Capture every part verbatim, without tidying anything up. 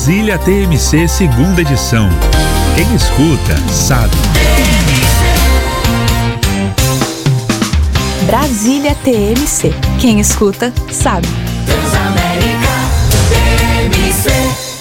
Brasília T M C, segunda edição. Quem escuta, sabe. Brasília T M C. Quem escuta, sabe. Transamérica T M C.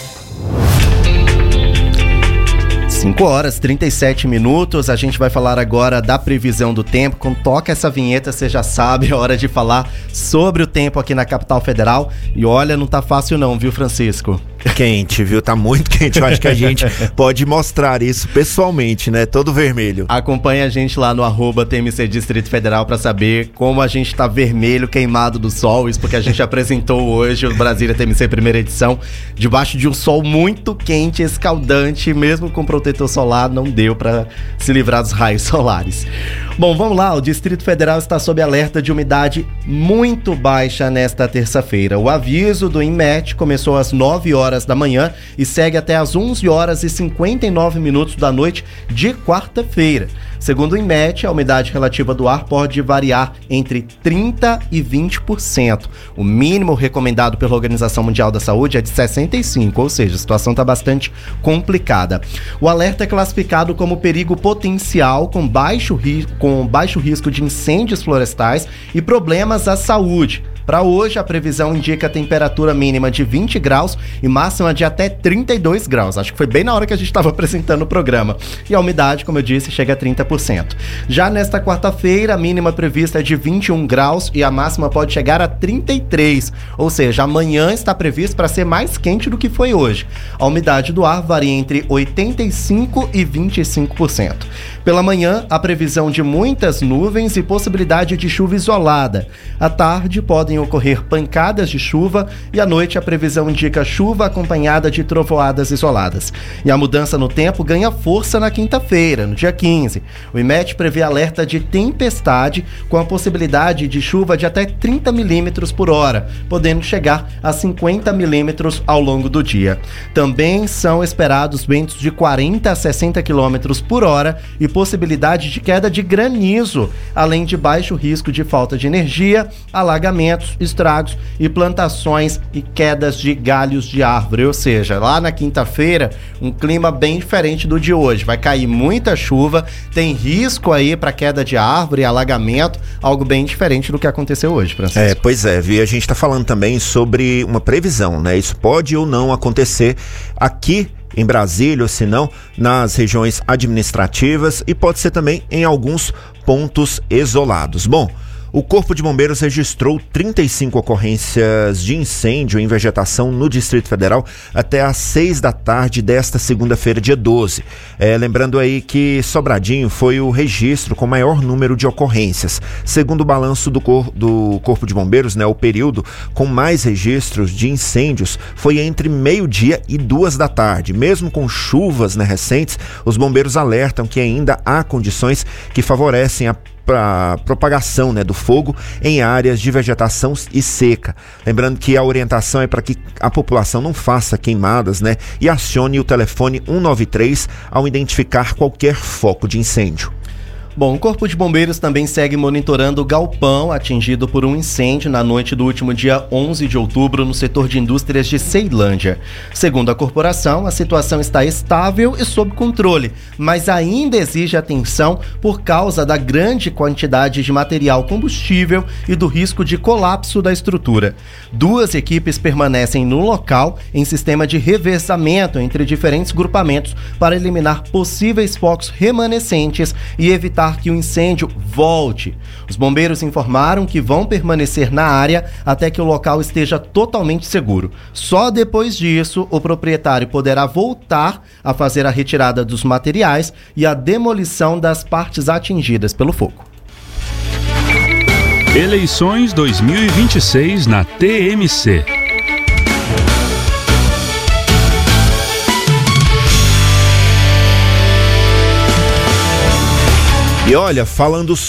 cinco horas e trinta e sete minutos, a gente vai falar agora da previsão do tempo. Quando toca essa vinheta, você já sabe, é hora de falar sobre o tempo aqui na capital federal. E olha, não tá fácil não, viu, Francisco? Quente, viu? Tá muito quente. Eu acho que a gente pode mostrar isso pessoalmente, né? Todo vermelho. Acompanha a gente lá no arroba T M C Distrito Federal pra saber como a gente tá vermelho, queimado do sol. Isso porque a gente apresentou hoje o Brasília T M C primeira edição, debaixo de um sol muito quente, escaldante, mesmo com protetor solar, não deu pra se livrar dos raios solares. Bom, vamos lá, o Distrito Federal está sob alerta de umidade muito baixa nesta terça-feira. O aviso do INMET começou às nove horas da manhã e segue até às onze horas e cinquenta e nove minutos da noite de quarta-feira. Segundo o INMET, a umidade relativa do ar pode variar entre trinta por cento e vinte por cento. O mínimo recomendado pela Organização Mundial da Saúde é de sessenta e cinco por cento, ou seja, a situação está bastante complicada. O alerta é classificado como perigo potencial com baixo, ri- com baixo risco de incêndios florestais e problemas à saúde. Para hoje, a previsão indica a temperatura mínima de vinte graus e máxima de até trinta e dois graus. Acho que foi bem na hora que a gente estava apresentando o programa. E a umidade, como eu disse, chega a trinta por cento. Já nesta quarta-feira, a mínima prevista é de vinte e um graus e a máxima pode chegar a trinta e três. Ou seja, amanhã está previsto para ser mais quente do que foi hoje. A umidade do ar varia entre oitenta e cinco por cento e vinte e cinco por cento. Pela manhã, a previsão de muitas nuvens e possibilidade de chuva isolada. À tarde, podem ocorrer pancadas de chuva e à noite a previsão indica chuva acompanhada de trovoadas isoladas. E a mudança no tempo ganha força na quinta-feira, no dia quinze. O INMET prevê alerta de tempestade com a possibilidade de chuva de até trinta milímetros por hora, podendo chegar a cinquenta milímetros ao longo do dia. Também são esperados ventos de quarenta a sessenta quilômetros por hora e possibilidade de queda de granizo, além de baixo risco de falta de energia, alagamentos, estragos e plantações e quedas de galhos de árvore. Ou seja, lá na quinta-feira, um clima bem diferente do de hoje. Vai cair muita chuva, tem risco aí para queda de árvore, alagamento, algo bem diferente do que aconteceu hoje, Francisco. É, pois é, Vi, a gente está falando também sobre uma previsão, né? Isso pode ou não acontecer aqui em Brasília, ou se não, nas regiões administrativas e pode ser também em alguns pontos isolados. Bom, o Corpo de Bombeiros registrou trinta e cinco ocorrências de incêndio em vegetação no Distrito Federal até às seis da tarde desta segunda-feira, dia doze. É, lembrando aí que Sobradinho foi o registro com maior número de ocorrências. Segundo o balanço do, cor, do Corpo de Bombeiros, né, o período com mais registros de incêndios foi entre meio-dia e duas da tarde. Mesmo com chuvas, né, recentes, os bombeiros alertam que ainda há condições que favorecem a para propagação, né, do fogo em áreas de vegetação e seca. Lembrando que a orientação é para que a população não faça queimadas, né, e acione o telefone um nove três ao identificar qualquer foco de incêndio. Bom, o Corpo de Bombeiros também segue monitorando o galpão atingido por um incêndio na noite do último dia onze de outubro no setor de indústrias de Ceilândia. Segundo a corporação, a situação está estável e sob controle, mas ainda exige atenção por causa da grande quantidade de material combustível e do risco de colapso da estrutura. Duas equipes permanecem no local em sistema de revezamento entre diferentes grupamentos para eliminar possíveis focos remanescentes e evitar que o incêndio volte. Os bombeiros informaram que vão permanecer na área até que o local esteja totalmente seguro. Só depois disso, o proprietário poderá voltar a fazer a retirada dos materiais e a demolição das partes atingidas pelo fogo. Eleições dois mil e vinte e seis na T M C. E olha, falando